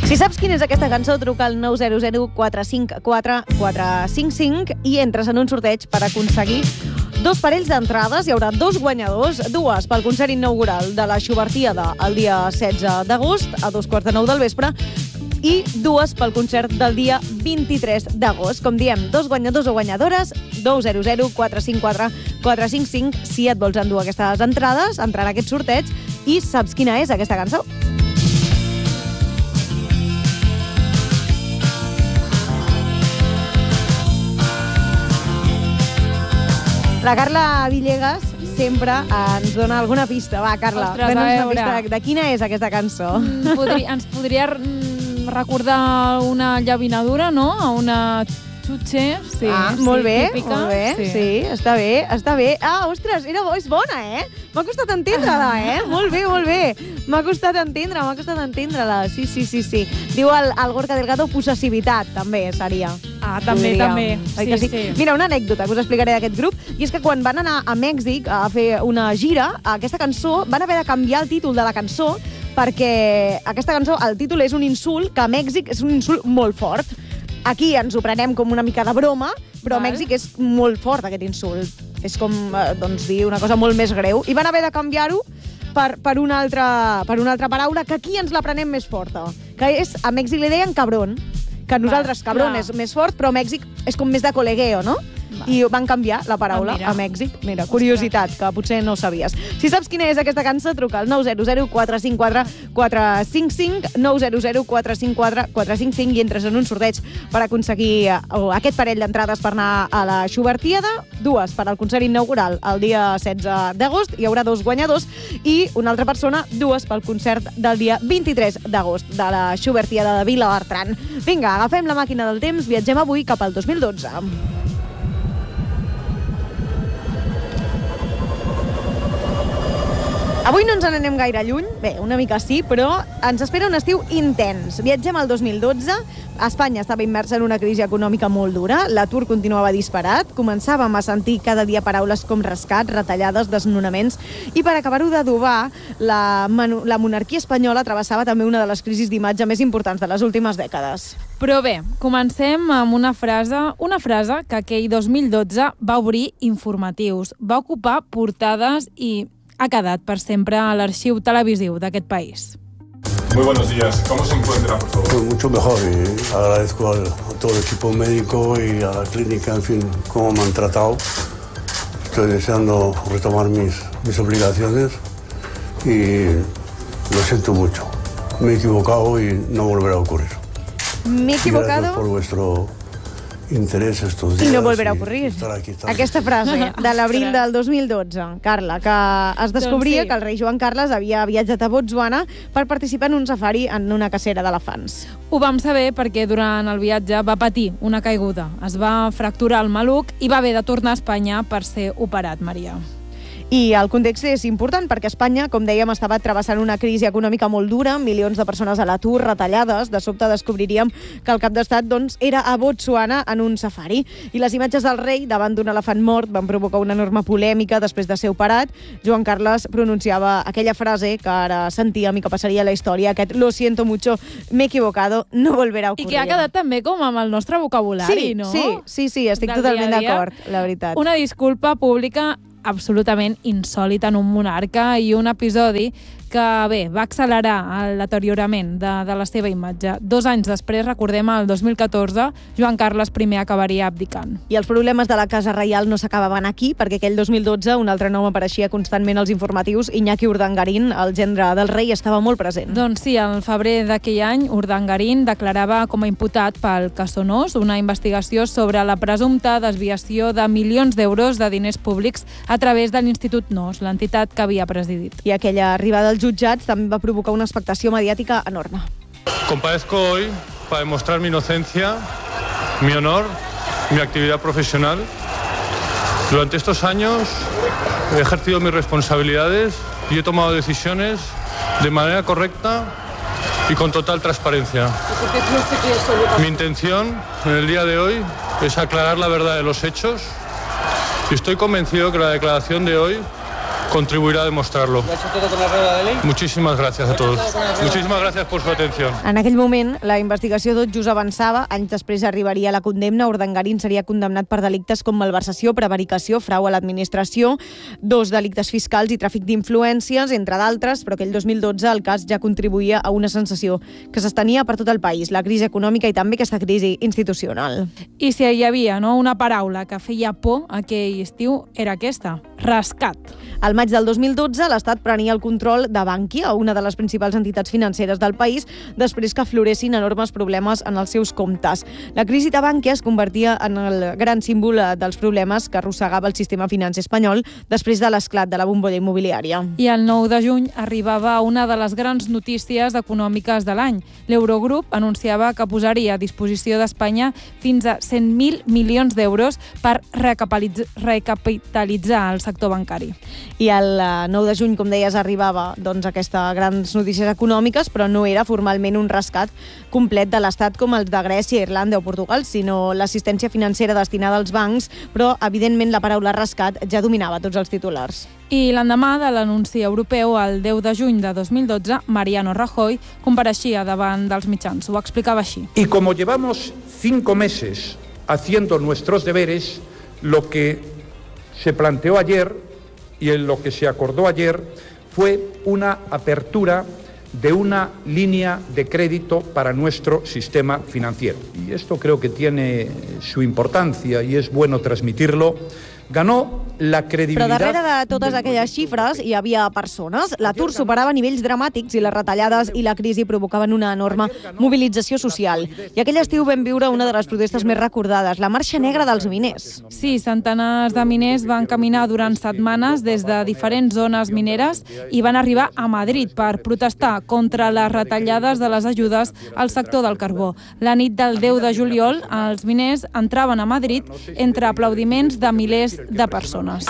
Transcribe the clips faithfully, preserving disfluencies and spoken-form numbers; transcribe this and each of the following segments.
Si saps quina és aquesta cançó, truca al nou zero zero quatre cinc quatre quatre cinc cinc i entres en un sorteig per aconseguir dos parells d'entrades. Hi haurà dos guanyadors, dues pel concert inaugural de la Xubertiada el dia setze d'agost a dos quarts de nou del vespre i dues pel concert del dia vint-i-tres d'agost. Com diem, dos guanyadors o guanyadores, nou zero zero quatre cinc quatre quatre cinc cinc si et vols endur aquestes entrades, entrar en aquest sorteig. I saps quina és aquesta cançó? La Carla Villegas sempre ens dona alguna pista. Va, Carla, Ostres, dones a una pista veure. de, de quina és aquesta cançó. Mm, podri, ens podria mm, recordar una llavinadura, no? A una xutxe, sí. ah, sí, molt bé, típica. molt bé. Sí. sí, està bé, està bé. Ah, ostres, era, bo- és bona, eh? M'ha costat entendre-la, eh? Molt bé, molt bé. M'ha costat entendre, m'ha costat entendre-la. Sí, sí, sí, sí. Diu el, el Gorka Delgado, possessivitat, també seria. Ah, també, Podríem. també. Oi Sí, que sí? sí. Mira, una anècdota que us explicaré d'aquest grup, i és que quan van anar a Mèxic a fer una gira, aquesta cançó, van haver de canviar el títol de la cançó perquè aquesta cançó, el títol és un insult que a Mèxic és un insult molt fort. Aquí ens ho prenem com una mica de broma, però a Val. Mèxic és molt fort aquest insult. És com, eh, doncs, dir una cosa molt més greu. I van haver de canviar-ho per, per, una altra, per una altra paraula que aquí ens la prenem més forta, que és, a Mèxic li deien cabron, que a nosaltres cabron clar. és més fort, però a Mèxic és com més de colegueo, no? Val. I van canviar la paraula Ah, mira. a Mèxic. Mira, curiositat, que potser no ho sabies. Si saps quina és aquesta cançó, truca al nou zero zero quatre cinc quatre quatre cinc cinc, nou zero zero quatre cinc quatre quatre cinc cinc i entres en un sorteig per aconseguir eh, aquest parell d'entrades per anar a la Xubertiada, dues per al concert inaugural el dia setze d'agost, hi haurà dos guanyadors, i una altra persona, dues pel concert del dia vint-i-tres d'agost de la Xubertiada de Vilabertran. Vinga, agafem la màquina del temps, viatgem avui cap al dos mil dotze. Avui no ens n'anem gaire lluny, bé, una mica sí, però ens espera un estiu intens. Viatgem al dos mil dotze, Espanya estava immersa en una crisi econòmica molt dura, l'atur continuava disparat, començàvem a sentir cada dia paraules com rescat, retallades, desnonaments, i per acabar-ho d'adobar, la, manu- la monarquia espanyola travessava també una de les crisis d'imatge més importants de les últimes dècades. Però bé, comencem amb una frase, una frase que aquell dos mil dotze va obrir informatius, va ocupar portades i ha quedat per sempre a l'arxiu televisiu d'aquest país. Muy buenos días. ¿Cómo se encuentra, por favor? Pues mucho mejor y agradezco al, a todo el equipo médico y a la clínica, en fin, cómo me han tratado. Estoy deseando retomar mis, mis obligaciones y lo siento mucho. Me he equivocado y no volverá a ocurrir. M'he Y gracias por equivocado vuestro interés estos i días. no volverà a y ocurrir. estar aquí tan- Aquesta frase de l'abril del dos mil dotze, Carla, que es descobria Doncs sí. que el rei Joan Carles havia viatjat a Botswana per participar en un safari en una cacera d'elefants. Ho vam saber perquè durant el viatge va patir una caiguda. Es va fracturar el maluc i va haver de tornar a Espanya per ser operat, Maria. I el context és important perquè Espanya, com dèiem, estava travessant una crisi econòmica molt dura, milions de persones a l'atur, retallades. De sobte descobriríem que el cap d'estat doncs, era a Botswana en un safari. I les imatges del rei davant d'un elefant mort van provocar una enorme polèmica després de ser operat. Joan Carles pronunciava aquella frase que ara sentíem i que passaria a la història, aquest lo siento mucho, m'he equivocado, no volverà a I ocurrir. que ha quedat també com amb el nostre vocabulari, sí, no? Sí, sí, sí, estic Del totalment dia a dia. d'acord, la veritat. Una disculpa pública absolutament insòlita en un monarca i un episodi que, bé, va accelerar el deteriorament de, de la seva imatge. Dos anys després, recordem, el dos mil catorze, Joan Carles primer acabaria abdicant. I els problemes de la Casa Reial no s'acabaven aquí, perquè aquell dos mil dotze un altre nom apareixia constantment als informatius. Iñaki Urdangarín, el gendre del rei, estava molt present. Doncs sí, al febrer d'aquell any, Urdangarín declarava com a imputat pel cas Sonós una investigació sobre la presumpta desviació de milions d'euros de diners públics a través de l'Institut Nos, l'entitat que havia presidit. I aquella arribada als jutjats també va provocar una expectació mediàtica enorme. Comparezco hoy para demostrar mi inocencia, mi honor, mi actividad profesional. Durante estos años he ejercido mis responsabilidades y he tomado decisiones de manera correcta y con total transparencia. Mi intención en el día de hoy es aclarar la verdad de los hechos y estoy convencido que la declaración de hoy contribuirá a demostrarlo. ¿Lo ha hecho todo con arreglo a la ley? Muchísimas gracias a todos. Muchísimas gracias por su atención. En aquell moment, la investigació tot just avançava. Anys després arribaria la condemna. Urdangarín seria condemnat per delictes com malversació, prevaricació, frau a l'administració, dos delictes fiscals i tràfic d'influències, entre d'altres, però aquell dos mil dotze el cas ja contribuïa a una sensació que s'estenia per tot el país, la crisi econòmica i també aquesta crisi institucional. I si hi havia no, una paraula que feia por aquell estiu, era aquesta, rescat. Al maig del dos mil dotze, l'Estat prenia el control de Bankia, una de les principals entitats financeres del país, després que afloressin enormes problemes en els seus comptes. La crisi de Bankia es convertia en el gran símbol dels problemes que arrossegava el sistema financer espanyol després de l'esclat de la bombolla immobiliària. I el nou de juny arribava una de les grans notícies econòmiques de l'any. L'Eurogrup anunciava que posaria a disposició d'Espanya fins a cent mil milions d'euros per recapitalitzar el sector bancari. I el nou de juny, com deies, arribava doncs, aquestes grans notícies econòmiques, però no era formalment un rescat complet de l'Estat com els de Grècia, Irlanda o Portugal, sinó l'assistència financera destinada als bancs, però, evidentment, la paraula rescat ja dominava tots els titulars. I l'endemà de l'anunci europeu, el deu de juny de dos mil dotze, Mariano Rajoy compareixia davant dels mitjans. Ho explicava així. Y como llevamos cinco meses haciendo nuestros deberes, lo que se planteó ayer y en lo que se acordó ayer fue una apertura de una línea de crédito para nuestro sistema financiero. Y esto creo que tiene su importancia y es bueno transmitirlo. Ganó la credibilitat... Però darrere de totes aquelles xifres hi havia persones. L'atur superava nivells dramàtics i les retallades i la crisi provocaven una enorme mobilització social. I aquell estiu vam viure una de les protestes més recordades, la Marxa Negra dels Miners. Sí, centenars de miners van caminar durant setmanes des de diferents zones mineres i van arribar a Madrid per protestar contra les retallades de les ajudes al sector del carbó. La nit del deu de juliol, els miners entraven a Madrid entre aplaudiments de milers de persones.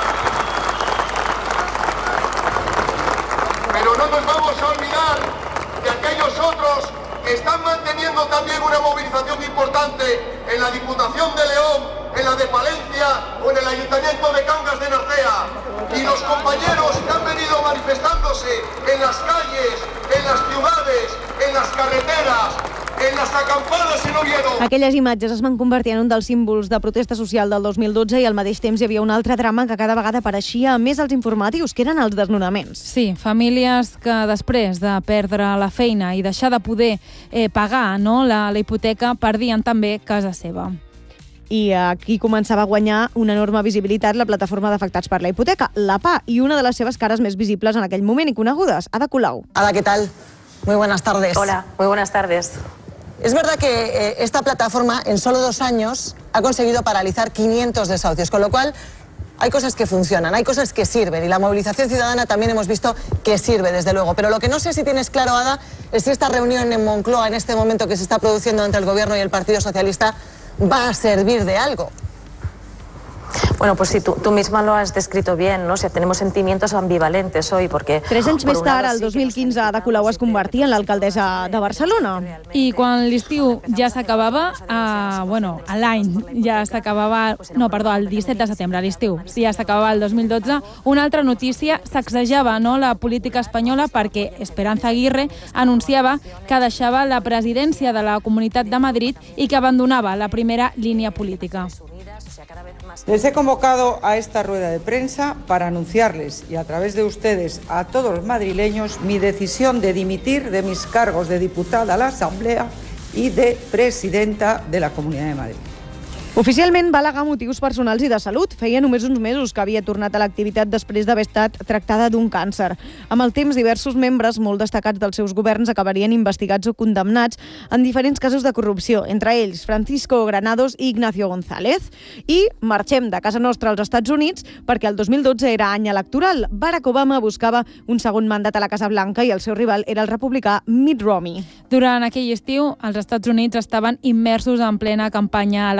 Pero no nos vamos a olvidar de aquellos otros que están manteniendo también una movilización importante en la Diputación de León, en la de Palencia o en el Ayuntamiento de Cangas de Narcea. Y los compañeros que han venido manifestándose en las calles, en las ciudades, en las carreteras, en las acampadas en Oviedo. Aquelles imatges es van convertir en un dels símbols de protesta social del dos mil dotze i al mateix temps hi havia un altre drama que cada vegada apareixia més als informatius, que eren els desnonaments. Sí, famílies que després de perdre la feina i deixar de poder eh, pagar no, la, la hipoteca perdien també casa seva. I aquí començava a guanyar una enorme visibilitat la plataforma d'afectats per la hipoteca, la P A, i una de les seves cares més visibles en aquell moment i conegudes, Ada Colau. Ada, ¿qué tal? Muy buenas tardes. Hola, muy buenas tardes. Es verdad que eh, esta plataforma en solo dos años ha conseguido paralizar quinientos desahucios, con lo cual hay cosas que funcionan, hay cosas que sirven y la movilización ciudadana también hemos visto que sirve, desde luego. Pero lo que no sé si tienes claro, Ada, es si esta reunión en Moncloa, en este momento que se está produciendo entre el Gobierno y el Partido Socialista, va a servir de algo. Bueno, pues sí, tú, tú misma lo has descrito bien, ¿no? O sea, tenemos sentimientos ambivalentes hoy, porque... Tres anys més tard, el dos mil quinze, Ada Colau es convertia en l'alcaldessa de Barcelona. I quan l'estiu ja s'acabava, eh, bueno, l'any ja s'acabava... No, perdó, el disset de setembre, l'estiu, ja s'acabava el dos mil dotze, una altra notícia sacsejava no, la política espanyola perquè Esperanza Aguirre anunciava que deixava la presidència de la Comunitat de Madrid i que abandonava la primera línia política. Les he convocado a esta rueda de prensa para anunciarles, y a través de ustedes a todos los madrileños, mi decisión de dimitir de mis cargos de diputada a la Asamblea y de presidenta de la Comunidad de Madrid. Oficialment va al·legar motius personals i de salut. Feia només uns mesos que havia tornat a l'activitat després d'haver estat tractada d'un càncer. Amb el temps, diversos membres molt destacats dels seus governs acabarien investigats o condemnats en diferents casos de corrupció, entre ells Francisco Granados i Ignacio González. I marxem de casa nostra als Estats Units perquè el dos mil dotze era any electoral. Barack Obama buscava un segon mandat a la Casa Blanca i el seu rival era el republicà Mitt Romney. Durant aquell estiu, els Estats Units estaven immersos en plena campanya electoral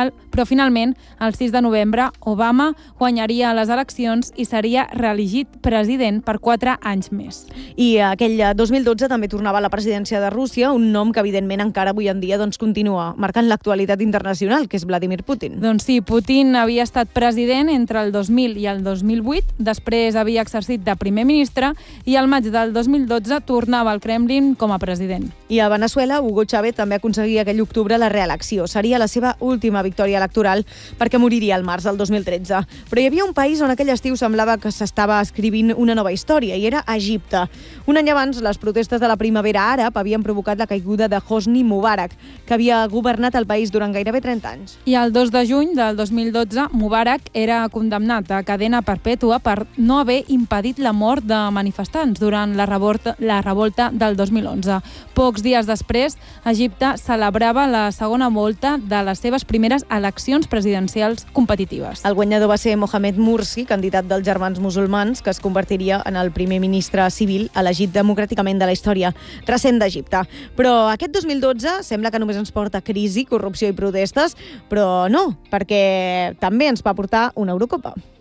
final, però finalment, el sis de novembre, Obama guanyaria les eleccions i seria reelegit president per quatre anys més. I aquell dos mil dotze també tornava a la presidència de Rússia, un nom que evidentment encara avui en dia doncs, continua marcant l'actualitat internacional, que és Vladimir Putin. Doncs sí, Putin havia estat president entre el dos mil i el dos mil vuit, després havia exercit de primer ministre i al maig del dos mil dotze tornava al Kremlin com a president. I a Veneçuela, Hugo Chávez també aconseguia aquell octubre la reelecció. Seria la seva última victòria electoral perquè moriria al març del dos mil tretze. Però hi havia un país on aquell estiu semblava que s'estava escrivint una nova història i era Egipte. Un any abans, les protestes de la primavera àrab havien provocat la caiguda de Hosni Mubarak, que havia governat el país durant gairebé trenta anys. I el dos de juny del dos mil dotze, Mubarak era condemnat a cadena perpètua per no haver impedit la mort de manifestants durant la revolta, la revolta del dos mil onze. Pocs dies després, Egipte celebrava la segona volta de les seves primeres eleccions presidencials competitives. El guanyador va ser Mohamed Morsi, candidat dels Germans Musulmans, que es convertiria en el primer ministre civil elegit democràticament de la història recent d'Egipte. Però aquest dos mil dotze sembla que només ens porta crisi, corrupció i protestes, però no, perquè també ens va portar una Eurocopa.